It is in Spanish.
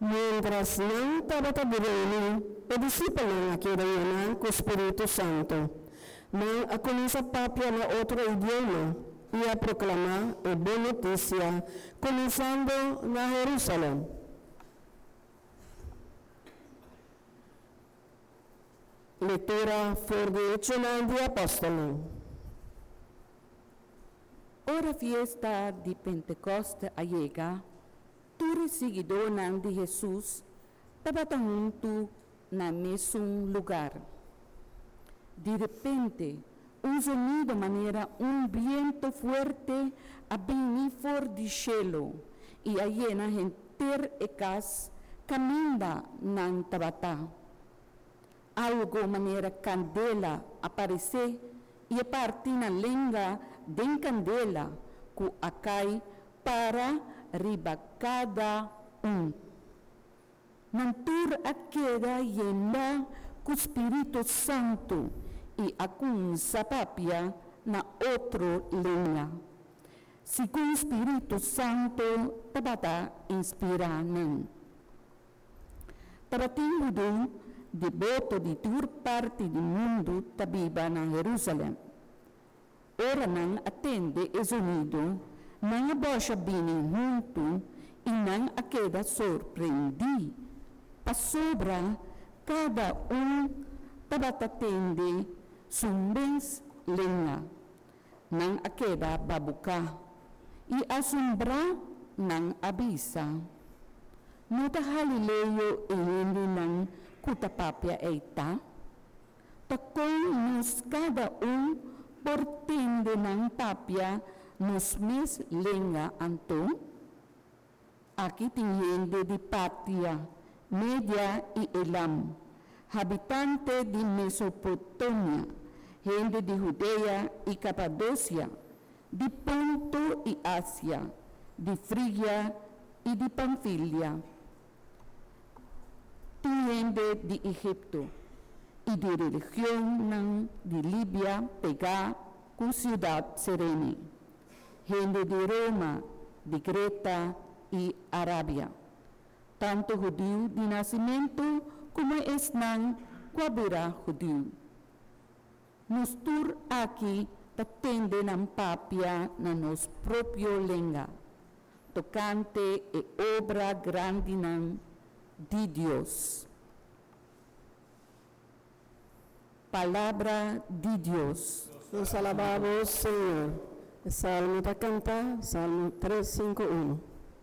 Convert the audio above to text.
Mientras não tabatabireni, o discípulo não queria com o Espírito Santo, não a começa papia na outro idioma e a proclamar a boa notícia, começando na Jerusalém. Leitura for de Hechos de Apóstolo. Ora fiesta de Pentecoste allega, todos seguidores de Jesus estavam juntos na mesmo lugar. De repente, un sonido manera un viento fuerte a venir for di cielo y allena enter e cas caminda nan tabata. Algo manera candela aparece e a parte na lenga den candela ku acai para riba cada Nantur aqueda yenda ku Espírito Santo e akun sapapia na outro lenha. Se com o Espírito Santo tabata inspiranan. Tabating do devoto de tur parte do mundo tabiba na Jerusalém. Ora nang atende e sonido, nang abosha bini junto e nang aqueda surpreendi. Pasobra cada tabatatende sumbens lenha, nang aqueda babuka, e assombra nang abisa. Nota Galileo e hindi nang kutapapya eita, takong nos cada portende nang papya nos mes lenha anto, aqui tinhende de Patria, Media e Elam, habitante de Mesopotamia, gente de Judea e Capadócia, de Ponto e Ásia, de Frígia e de Panfilia, gente de Egipto e de religião de Líbia, Pegá, com cidade Serene, gente de Roma, de Creta e Arábia, tanto judeu de nascimento como esnang quabira judeu. Nos tur aqui tatende nam papia na nos próprio lenga, tocante e obra grande nam de Deus. Palavra de Deus. Nos alabamos, Senhor. Salmo da canta, Salmo 351.